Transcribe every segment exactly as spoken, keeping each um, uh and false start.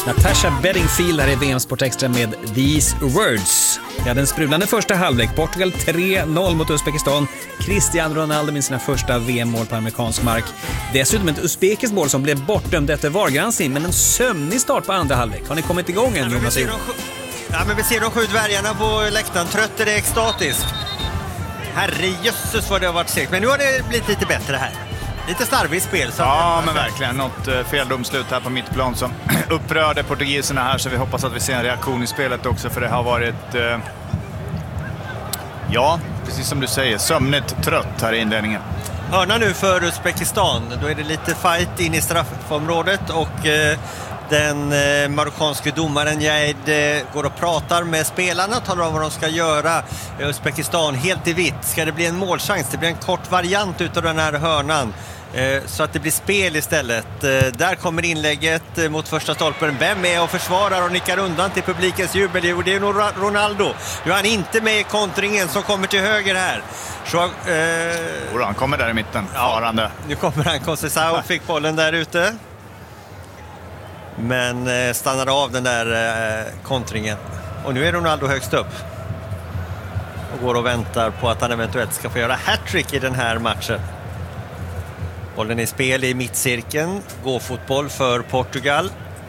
Natasha Bedingfield här i V M-sport extra med These Words. Vi hade en sprudlande första halvlek. Portugal tre noll mot Uzbekistan. Cristiano Ronaldo med sina första V M-mål på amerikansk mark. Dessutom ett uzbekiskt mål som blev bortdömd efter VAR-granskning, men en sömnig start på andra halvlek. Har ni kommit igång än, Jonas? Ja, ja, men vi ser de sju dvärgarna på läktaren. Trött är det extatisk. Herre jösses vad det har varit segt. Men nu har det blivit lite bättre här. Lite starvigt spel. Så ja, men verkligen. Något uh, feldomslut här på mittplan som upprörde portugiserna här. Så vi hoppas att vi ser en reaktion i spelet också. För det har varit, uh, ja, precis som du säger, sömnigt trött här i inledningen. Hörna nu för Uzbekistan. Då är det lite fight in i straffområdet. Och uh, den uh, marockanske domaren Jaid uh, går och pratar med spelarna. Talar om vad de ska göra. Uh, Uzbekistan helt i vitt. Ska det bli en målchans? Det blir en kort variant utav den här hörnan. Så att det blir spel istället. Där kommer inlägget mot första stolpen. Vem är och försvarar och nickar undan till publikens jubel? Jo, det är nog Ronaldo. Nu är han inte med i kontringen som kommer till höger här. Så, eh... oh, han kommer där i mitten. Farande. Ja, nu kommer han. Conceição fick bollen där ute. Men eh, stannade av den där eh, kontringen. Och nu är Ronaldo högst upp. Och går och väntar på att han eventuellt ska få göra hattrick i den här matchen. Bollen är i spel i mittcirkeln. Gå fotboll för Portugal.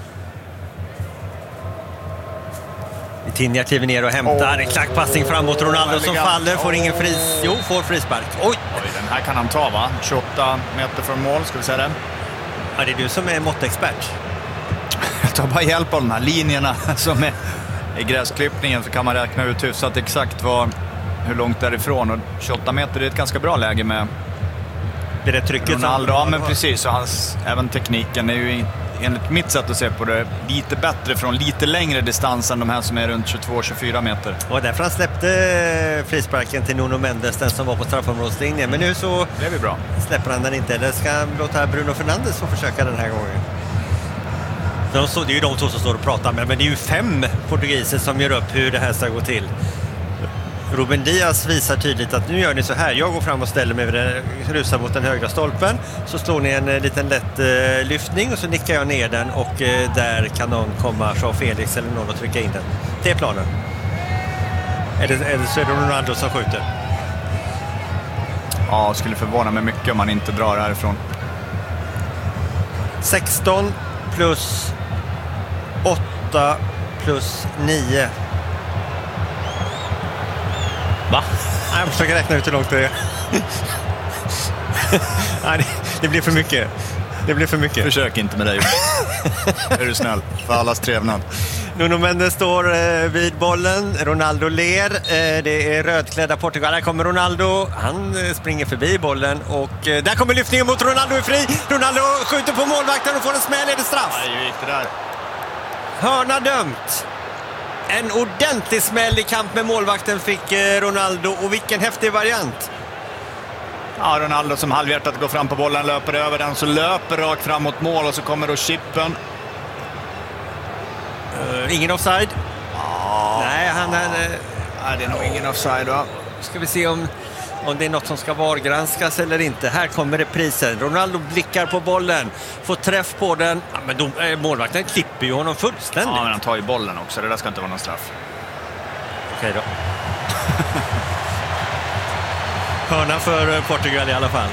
Vitinha kliver ner och hämtar. En klackpassning fram mot Ronaldo som faller. Får ingen fris... Jo, får frispark. Oj! Oj, den här kan han ta, va? tjugoåtta meter från mål, ska vi säga det. Ja, det är du som är måttexpert. Jag tar bara hjälp av de här linjerna som är i gräsklippningen, så kan man räkna ut hyfsat exakt vad, hur långt därifrån. Och tjugoåtta meter är ett ganska bra läge med det är det trycket Ronaldo. Ja, men precis. Och hans, även tekniken är ju enligt mitt sätt att se på det lite bättre från lite längre distans än de här som är runt tjugotvå till tjugofyra meter. Och därför han släppte frisparken till Nuno Mendes, den som var på straffområdeslinjen. Men nu så det är bra. Släpper han den inte. Eller ska han låta Bruno Fernandes få försöka den här gången? De så, det är ju de två som står och pratar med, men det är ju fem portugiser som gör upp hur det här ska gå till. Ruben Diaz visar tydligt att nu gör ni så här. Jag går fram och ställer mig, rusar mot den högra stolpen. Så slår ni en liten lätt eh, lyftning och så nickar jag ner den. Och eh, där kan någon komma, Joao Felix eller någon, och trycka in den. Det är planen. Eller, eller så är det Ronaldo som skjuter. Ja, skulle förvåna mig mycket om man inte drar härifrån. sexton plus åtta plus nio. Va? Jag försöker räkna ut hur långt det är. Nej, det, det blir för mycket. Det blir för mycket. Försök inte med dig. Är du snäll? För allas trevnad. Nuno Mendes står eh, vid bollen. Ronaldo ler. Eh, det är rödklädda Portugal. Här kommer Ronaldo. Han eh, springer förbi bollen. Och eh, där kommer lyftningen mot Ronaldo är fri. Ronaldo skjuter på målvakten och får en smäll. Är det straff? Nej, hur gick det där? Hörna dömt. En ordentlig smäll i kamp med målvakten fick eh, Ronaldo. Och vilken häftig variant. Ja, Ronaldo som halvhjärtat går fram på bollen, löper över den, så löper rakt fram mot mål och så kommer då chippen. Uh, ingen offside? Ja. Nej, han är... Uh, Nej, det är nog ingen offside då. Ska vi se om, om det är något som ska vargranskas eller inte. Här kommer reprisen. Ronaldo blickar på bollen, får träff på den. Ja, men de, äh, målvakten klipper ju honom fullständigt. Ja, men han tar ju bollen också. Det där ska inte vara någon straff. Okej då. Hörna för Portugal i alla fall.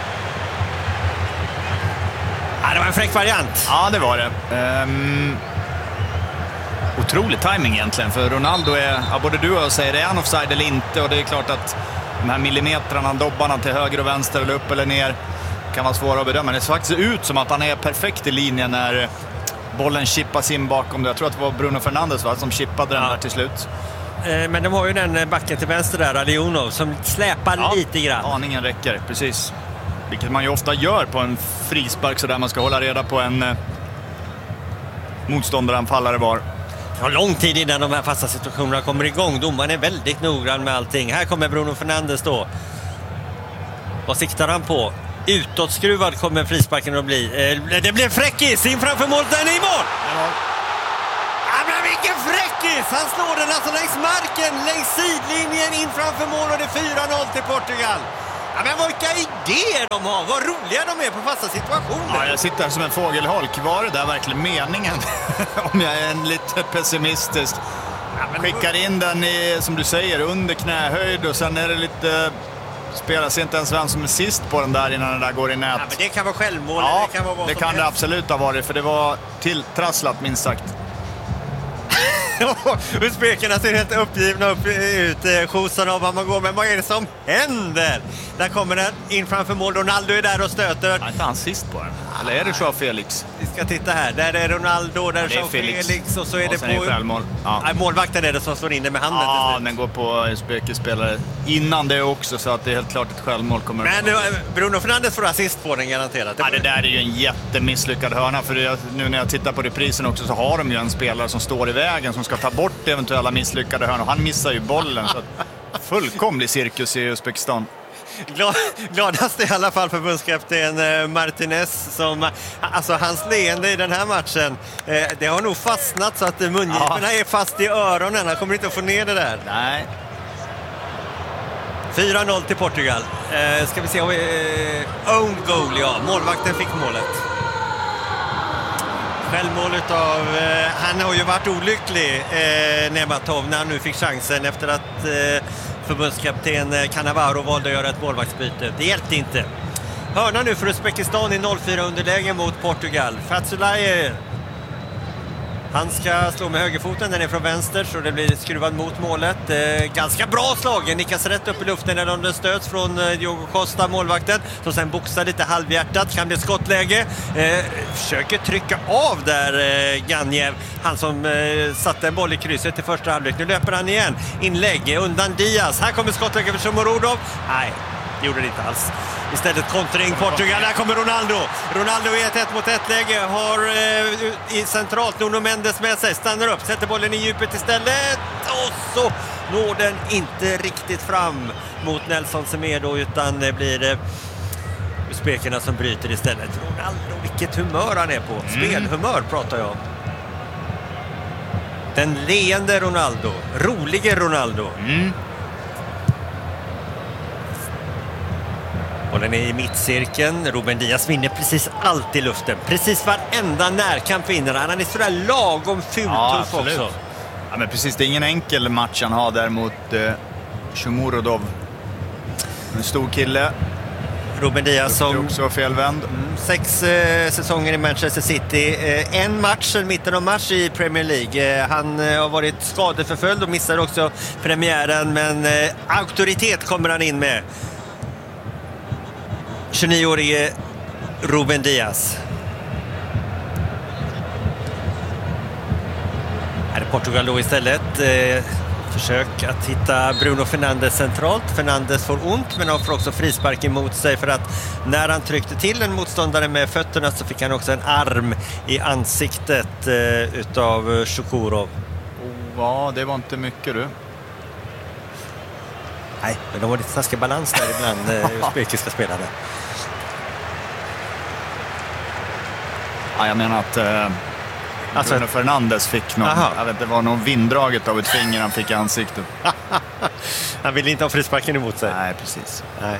Ja, det var en fräck variant. Ja, det var det. Um, otrolig timing egentligen. För Ronaldo är, ja, både du och jag säger, är han offside eller inte? Och det är klart att de här millimetrarna, dobbarna till höger och vänster eller upp eller ner kan vara svåra att bedöma. Det ser faktiskt ut som att han är perfekt i linjen när bollen chippas in bakom det. Jag tror att det var Bruno Fernandes, va, som chippade den här till slut. Men de har ju den backen till vänster där, Aliono, som släpar ja, lite grann. Aningen räcker, precis. Vilket man ju ofta gör på en frispark, så där man ska hålla reda på en eh, motståndaranfallare var. Det har lång tid innan de här fasta situationerna kommer igång. Domaren är väldigt noggrann med allting. Här kommer Bruno Fernandes då. Vad siktar han på? Utåtskruvad kommer frisparken att bli. Eh, det blir fräckis in framför målet. Den är i mål! Ja. Men vilken fräckis! Han slår den alltså längs marken, längs sidlinjen in framför mål, och det är fyra noll till Portugal. Ja, men vilka idéer de har! Vad roliga de är på fasta situationer! Ja, jag sitter som en fågelholk. Var det där verkligen meningen? Om jag är en lite pessimistisk. Ja, men skickar in den i, som du säger, under knähöjd och sen är det lite... Spelas inte ens vem som är sist på den där innan den där går i nät. Ja, men det kan vara självmål. Ja, det kan, vara vad det, som kan helst. det absolut ha varit, för det var tilltrasslat minst sagt. Uzbekerna ser helt uppgivna upp, ut. Skjutsar av vad man går, men vad är det som händer? Där kommer den in framför mål. Ronaldo är där och stöter. Är inte han sist på den? Eller är det Joao Felix? Vi ska titta här. Där är Ronaldo, där är Joao Felix. Felix. Och så är och det på... Är det ja. Nej, målvakten är det som slår in det med handen. Ja, den går på Uzbekers spelare innan det också, så att det är helt klart ett självmål kommer. Men nu, Bruno Fernandes får assist på den garanterat. Det, ja, det där är ju en jättemisslyckad hörna, för det, nu när jag tittar på reprisen också så har de ju en spelare som står i vägen som ska ta bort eventuella misslyckade hörnor. Han missar ju bollen, så att fullkomlig cirkus i Uzbekistan. Glad, gladast i alla fall förbundskapten Martinez som, alltså hans leende i den här matchen, eh, det har nog fastnat så att mungiporna ja. är fast i öronen. Han kommer inte att få ner det där. Nej. fyra noll till Portugal. Eh, ska vi se, eh, own goal, ja. Målvakten fick målet. Självmål utav, eh, han har ju varit olycklig, eh, Nematov, när han nu fick chansen efter att eh, förbundskapten Cannavaro valde att göra ett målvaktsbyte. Det hjälpte inte. Hörna nu för Uzbekistan i noll fyra underläge mot Portugal. Fazulaye, han ska slå med högerfoten, den är från vänster så det blir skruvad mot målet. Eh, ganska bra slagen, nickas rätt upp i luften när de stöds från eh, Diogo Costa, målvakten, som sen boxar lite halvhjärtat, kan bli skottläge. Eh, försöker trycka av där eh, Ganev, han som eh, satte en boll i krysset i första halvlek. Nu löper han igen, inlägg undan Diaz. Här kommer skottläge för Shomurodov. Nej, det gjorde det inte alls. Istället kontring Portugal. Där kommer Ronaldo. Ronaldo i ett ett mot ett läge. Har eh, i centralt Nuno Mendes med sig. Stannar upp. Sätter bollen i djupet istället. Och så når den inte riktigt fram mot Nelson Semedo. Utan det blir eh, Uzbekerna som bryter istället. Ronaldo, vilket humör han är på. Spelhumör pratar jag om. Den leende Ronaldo. Rolige Ronaldo. Mm. Bollen är i mittcirkeln. Ruben Diaz vinner precis allt i luften. Precis varenda närkamp vinner han. Han är sådär lagom fultuff ja, också. Ja, men precis, det är ingen enkel match han har där mot eh, Shomurodov. En stor kille. Ruben Diaz som också felvänd. Mm, sex eh, säsonger i Manchester City. Eh, en match, en mitten av match i Premier League. Eh, han eh, har varit skadeförföljd och missar också premiären. Men eh, auktoritet kommer han in med. tjugonio-årige Ruben Diaz. Här är Portugal då istället. Eh, försök att hitta Bruno Fernandes centralt. Fernandes får ont, men han får också frispark emot sig för att när han tryckte till en motståndare med fötterna så fick han också en arm i ansiktet eh, utav Shukurov. Oh, ja, det var inte mycket du. Nej, men de har lite taskig balans där ibland, eh, uzbekiska spelarna. Ja, jag menar att eh, alltså, Bruno Fernandes fick någon, jag vet, det var någon vinddraget av ett finger han fick i ansiktet. Han ville inte ha frisparken emot sig. Nej, precis. Nej.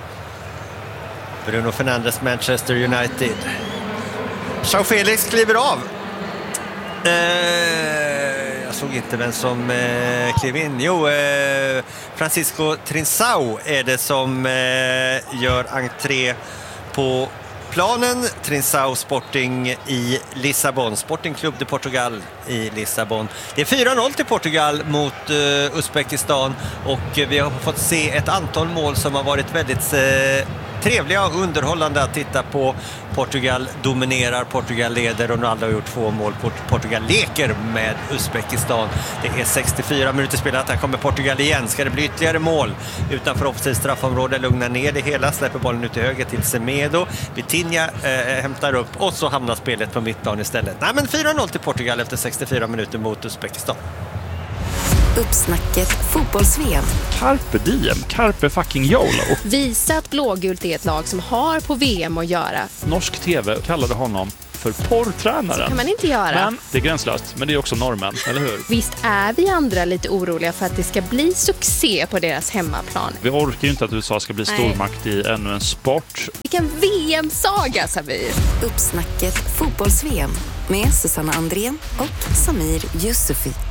Bruno Fernandes, Manchester United. Joao Felix kliver av. Eh, jag såg inte vem som eh, klev in. Jo, eh, Francisco Trincão är det som eh, gör entré på planen. Trincão Sporting i Lissabon. Sporting Club de Portugal i Lissabon. Det är fyra noll till Portugal mot uh, Uzbekistan och uh, vi har fått se ett antal mål som har varit väldigt uh, trevliga och underhållande att titta på. Portugal dominerar, Portugal leder, Ronaldo har gjort två mål. Portugal leker med Uzbekistan. Det är sextiofyra minuter spelat, här kommer Portugal igen. Ska det bli ytterligare mål utanför offensivt straffområde? Lugna ner det hela, släpper bollen ut till höger till Semedo. Vitinha eh, hämtar upp och så hamnar spelet på mittplan istället. Nej, men fyra noll till Portugal efter sextiofyra minuter mot Uzbekistan. Uppsnacket fotbollsved. Carpe diem, carpe fucking YOLO. Visa att blågult är ett lag som har på V M att göra. Norsk tv kallade honom för porrtränaren. Kan man inte göra. Men det är gränslöst, men det är också normen, eller hur? Visst är vi andra lite oroliga för att det ska bli succé på deras hemmaplan. Vi orkar ju inte att U S A ska bli Nej. stormakt i ännu en sport. Vilken V M-saga, Samir! Uppsnacket fotbolls-V M med Susanna Andrén och Samir Yusufi.